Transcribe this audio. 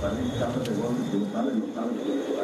también se hace de gol brutal en los árboles.